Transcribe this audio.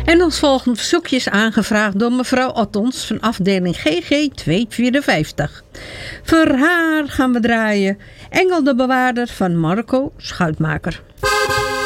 En ons volgende verzoekje is aangevraagd door mevrouw Ottons van afdeling GG 254. Voor haar gaan we draaien Engel de Bewaarder van Marco Schuitmaker.